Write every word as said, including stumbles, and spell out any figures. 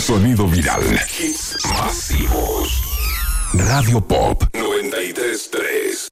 Sonido viral. Hits masivos. Radio Pop noventa y tres punto tres.